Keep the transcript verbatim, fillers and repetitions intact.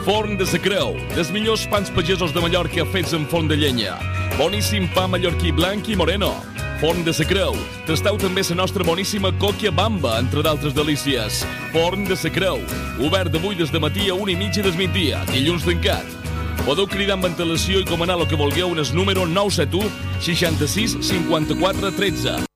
Forn de sa Creu, dels millors pans pagesos de Mallorca fets en forn de llenya. Boníssim pa mallorquí blanc i moreno. Forn de sa Creu. Tasteu també la nostra boníssima còquia bamba, entre d'altres delícies. Forn de sa Creu. Obert de vuit des de matí a una i mitja des migdia. Dilluns tancat. Podeu cridar amb antelació i comanar el que vulgueu en el número nou set u seixanta-sis cinquanta-quatre tretze.